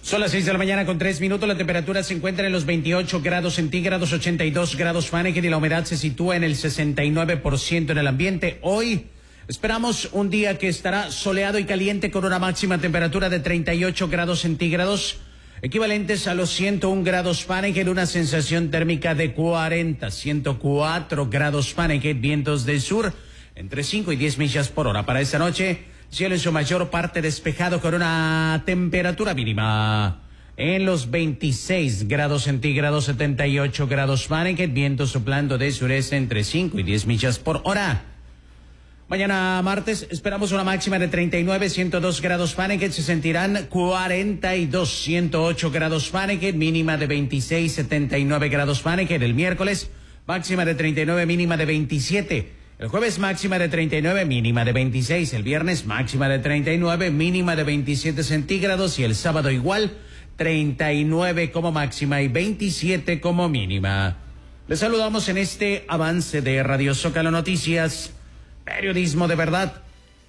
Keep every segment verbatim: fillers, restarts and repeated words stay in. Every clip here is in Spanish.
Son las seis de la mañana con tres minutos. La temperatura se encuentra en los veintiocho grados centígrados, ochenta y dos grados Fahrenheit, y la humedad se sitúa en el sesenta y nueve por ciento en el ambiente. Hoy esperamos un día que estará soleado y caliente con una máxima temperatura de treinta y ocho grados centígrados, equivalentes a los ciento un grados Fahrenheit, una sensación térmica de cuarenta, ciento cuatro grados Fahrenheit, vientos del sur entre cinco y diez millas por hora. Para esta noche, cielo en su mayor parte despejado con una temperatura mínima en los veintiséis grados centígrados, setenta y ocho grados Fahrenheit, viento soplando de sureste entre cinco y diez millas por hora. Mañana martes esperamos una máxima de treinta y nueve, ciento dos grados Fahrenheit, se sentirán cuarenta y dos, ciento ocho grados Fahrenheit, mínima de veintiséis, setenta y nueve grados Fahrenheit. El miércoles, máxima de treinta y nueve, mínima de veintisiete. El jueves, máxima de treinta y nueve, mínima de veintiséis. El viernes, máxima de treinta y nueve, mínima de veintisiete centígrados. Y el sábado igual, treinta y nueve como máxima y veintisiete como mínima. Les saludamos en este avance de Radio Zócalo Noticias, periodismo de verdad.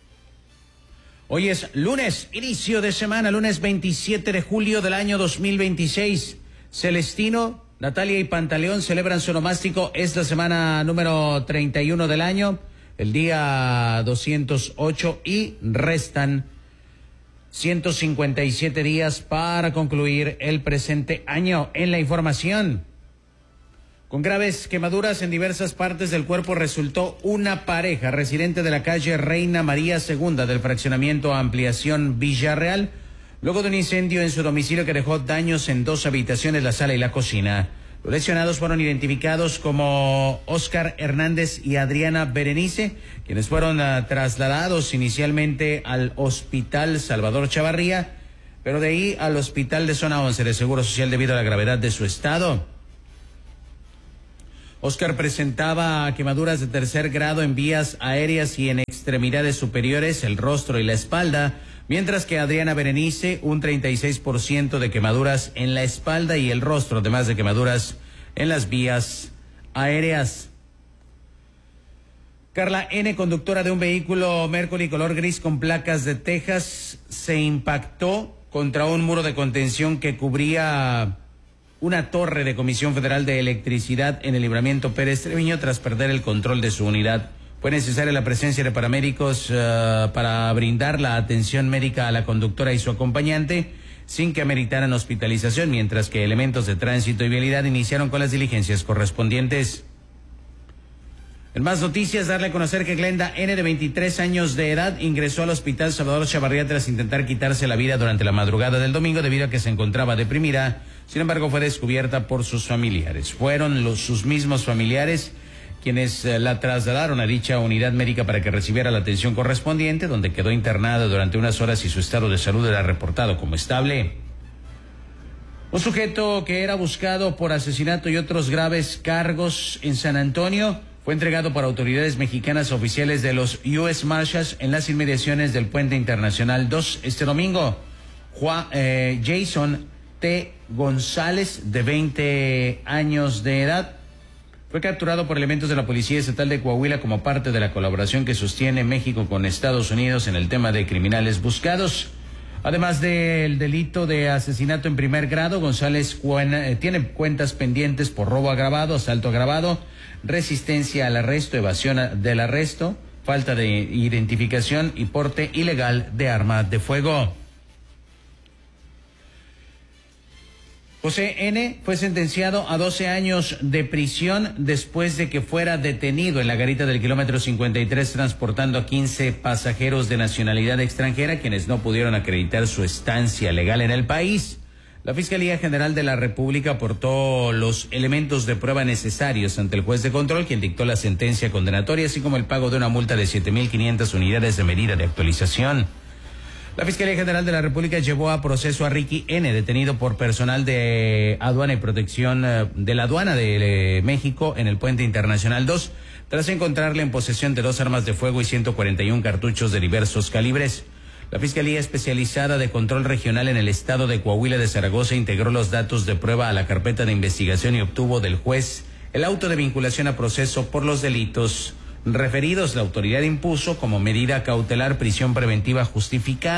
Hoy es lunes, inicio de semana, lunes veintisiete de julio del año dos mil veintiséis. Celestino, Natalia y Pantaleón celebran su onomástico. Es la semana número treinta y uno del año, el día doscientos ocho, y restan ciento cincuenta y siete días para concluir el presente año. En la información, con graves quemaduras en diversas partes del cuerpo resultó una pareja residente de la calle Reina María segunda del fraccionamiento Ampliación Villarreal, luego de un incendio en su domicilio que dejó daños en dos habitaciones, la sala y la cocina. Los lesionados fueron identificados como Óscar Hernández y Adriana Berenice, quienes fueron uh, trasladados inicialmente al Hospital Salvador Chavarría, pero de ahí al Hospital de Zona once de Seguro Social debido a la gravedad de su estado. Óscar presentaba quemaduras de tercer grado en vías aéreas y en extremidades superiores, el rostro y la espalda, mientras que Adriana Berenice, un treinta y seis por ciento de quemaduras en la espalda y el rostro, además de quemaduras en las vías aéreas. Carla N., conductora de un vehículo Mercury color gris con placas de Texas, se impactó contra un muro de contención que cubría una torre de Comisión Federal de Electricidad en el Libramiento Pérez Treviño tras perder el control de su unidad. Fue necesaria la presencia de paramédicos uh, para brindar la atención médica a la conductora y su acompañante, sin que ameritaran hospitalización, mientras que elementos de tránsito y vialidad iniciaron con las diligencias correspondientes. En más noticias, darle a conocer que Glenda N., de veintitrés años de edad, ingresó al Hospital Salvador Chavarría tras intentar quitarse la vida durante la madrugada del domingo debido a que se encontraba deprimida. Sin embargo, fue descubierta por sus familiares. Fueron los, sus mismos familiares quienes eh, la trasladaron a dicha unidad médica para que recibiera la atención correspondiente, donde quedó internada durante unas horas y su estado de salud era reportado como estable. Un sujeto que era buscado por asesinato y otros graves cargos en San Antonio fue entregado por autoridades mexicanas oficiales de los U S Marshals en las inmediaciones del Puente Internacional dos este domingo. Juan, eh, Jason T. González, de veinte años de edad, fue capturado por elementos de la Policía Estatal de Coahuila como parte de la colaboración que sostiene México con Estados Unidos en el tema de criminales buscados. Además del delito de asesinato en primer grado, González cuena, eh, tiene cuentas pendientes por robo agravado, asalto agravado, resistencia al arresto, evasión del arresto, falta de identificación y porte ilegal de arma de fuego. José N. fue sentenciado a doce años de prisión después de que fuera detenido en la garita del kilómetro cincuenta y tres transportando a quince pasajeros de nacionalidad extranjera quienes no pudieron acreditar su estancia legal en el país. La Fiscalía General de la República aportó los elementos de prueba necesarios ante el juez de control, quien dictó la sentencia condenatoria, así como el pago de una multa de siete mil quinientas unidades de medida de actualización. La Fiscalía General de la República llevó a proceso a Ricky N., detenido por personal de aduana y protección de la aduana de México en el Puente Internacional dos, tras encontrarle en posesión de dos armas de fuego y ciento cuarenta y uno cartuchos de diversos calibres. La Fiscalía Especializada de Control Regional en el Estado de Coahuila de Zaragoza integró los datos de prueba a la carpeta de investigación y obtuvo del juez el auto de vinculación a proceso por los delitos referidos. La autoridad impuso como medida cautelar prisión preventiva justificada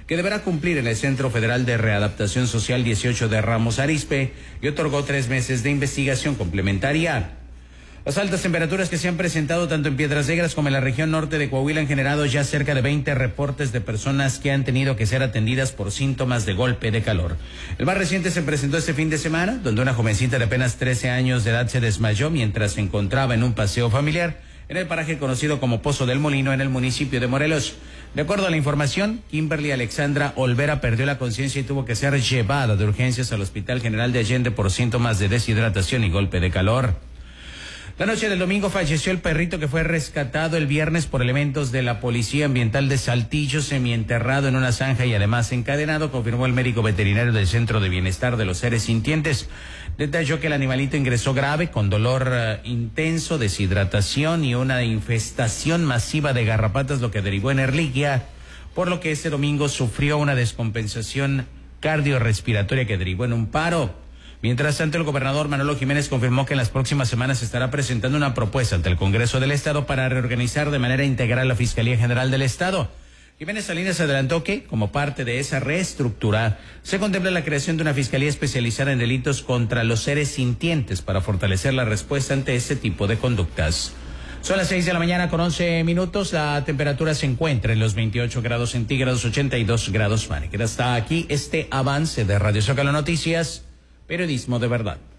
que deberá cumplir en el Centro Federal de Readaptación Social dieciocho de Ramos Arizpe y otorgó tres meses de investigación complementaria. Las altas temperaturas que se han presentado tanto en Piedras Negras como en la región norte de Coahuila han generado ya cerca de veinte reportes de personas que han tenido que ser atendidas por síntomas de golpe de calor. El más reciente se presentó este fin de semana, donde una jovencita de apenas trece años de edad se desmayó mientras se encontraba en un paseo familiar en el paraje conocido como Pozo del Molino en el municipio de Morelos. De acuerdo a la información, Kimberly Alexandra Olvera perdió la conciencia y tuvo que ser llevada de urgencias al Hospital General de Allende por síntomas de deshidratación y golpe de calor. La noche del domingo falleció el perrito que fue rescatado el viernes por elementos de la Policía Ambiental de Saltillo, semienterrado en una zanja y además encadenado, confirmó el médico veterinario del Centro de Bienestar de los Seres Sintientes. Detalló que el animalito ingresó grave, con dolor uh, intenso, deshidratación y una infestación masiva de garrapatas, lo que derivó en erliquia, por lo que este domingo sufrió una descompensación cardiorrespiratoria que derivó en un paro. Mientras tanto, el gobernador Manolo Jiménez confirmó que en las próximas semanas estará presentando una propuesta ante el Congreso del Estado para reorganizar de manera integral la Fiscalía General del Estado. Jiménez Salinas adelantó que, como parte de esa reestructura, se contempla la creación de una fiscalía especializada en delitos contra los seres sintientes para fortalecer la respuesta ante este tipo de conductas. Son las seis de la mañana con once minutos. La temperatura se encuentra en los veintiocho grados centígrados, ochenta y dos grados Fahrenheit. Hasta aquí este avance de Radio Zócalo Noticias, periodismo de verdad.